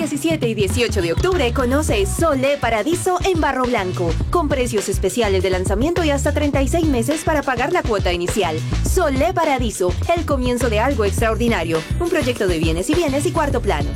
17 y 18 de octubre conoce Solé Paradiso en Barro Blanco, con precios especiales de lanzamiento y hasta 36 meses para pagar la cuota inicial. Solé Paradiso, el comienzo de algo extraordinario. Un proyecto de bienes y cuarto plano.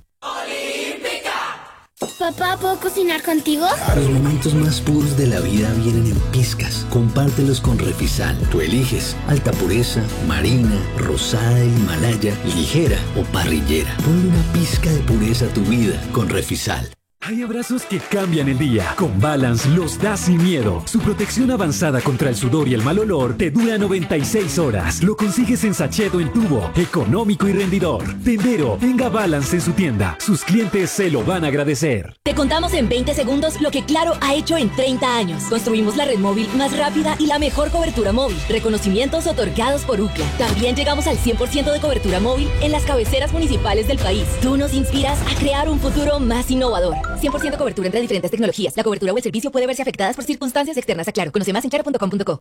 Papá, ¿puedo cocinar contigo? Los momentos más puros de la vida vienen en pizcas. Compártelos con Refisal. Tú eliges alta pureza, marina, rosada del Himalaya, ligera o parrillera. Ponle una pizca de pureza a tu vida con Refisal. Hay abrazos que cambian el día. Con Balance los das sin miedo. Su protección avanzada contra el sudor y el mal olor te dura 96 horas. Lo consigues en sachet o en tubo, económico y rendidor. Tendero, tenga Balance en su tienda. Sus clientes se lo van a agradecer. Te contamos en 20 segundos lo que Claro ha hecho en 30 años. Construimos la red móvil más rápida y la mejor cobertura móvil. Reconocimientos otorgados por UCLA. También llegamos al 100% de cobertura móvil en las cabeceras municipales del país. Tú nos inspiras a crear un futuro más innovador. 100% cobertura entre diferentes tecnologías. La cobertura o el servicio puede verse afectadas por circunstancias externas a Claro. Conoce más en claro.com.co.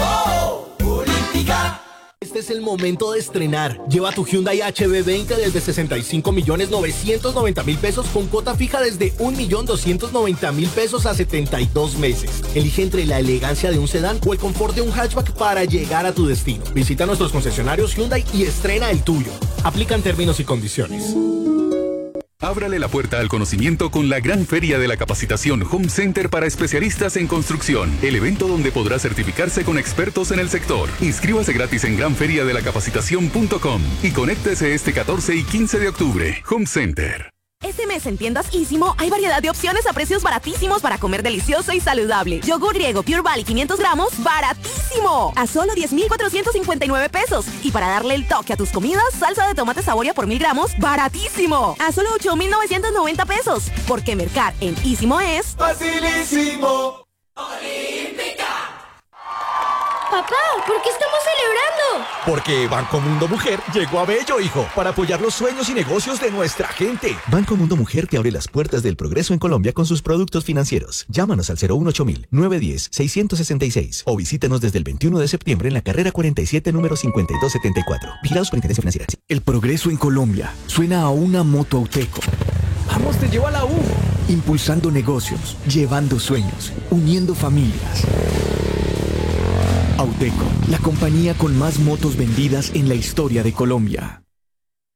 Política. Este es el momento de estrenar. Lleva tu Hyundai HB20 desde 65.990.000 pesos con cuota fija desde 1.290.000 pesos a 72 meses. Elige entre la elegancia de un sedán o el confort de un hatchback para llegar a tu destino. Visita nuestros concesionarios Hyundai y estrena el tuyo. Aplican términos y condiciones. Ábrale la puerta al conocimiento con la gran feria de la capacitación Home Center para especialistas en construcción. El evento donde podrá certificarse con expertos en el sector. Inscríbase gratis en granferiadelacapacitación.com y conéctese este 14 y 15 de octubre. Home Center. Este mes en tiendas Ísimo hay variedad de opciones a precios baratísimos para comer delicioso y saludable. Yogur griego Pure Valley 500 gramos, ¡baratísimo! A solo 10.459 pesos. Y para darle el toque a tus comidas, salsa de tomate Saboria por 1.000 gramos, ¡baratísimo! A solo 8.990 pesos. Porque mercar en Ísimo es... ¡facilísimo! ¡Olímpica! Papá, ¿por qué estamos celebrando? Porque Banco Mundo Mujer llegó a Bello, hijo, para apoyar los sueños y negocios de nuestra gente. Banco Mundo Mujer te abre las puertas del progreso en Colombia con sus productos financieros. Llámanos al 018-910-666 o visítanos desde el 21 de septiembre en la carrera 47, número 5274. Vigilados por Intendencia Financiera. El progreso en Colombia suena a una moto Auteco. ¡Vamos, te llevo a la U! Impulsando negocios, llevando sueños, uniendo familias. Auteco, la compañía con más motos vendidas en la historia de Colombia.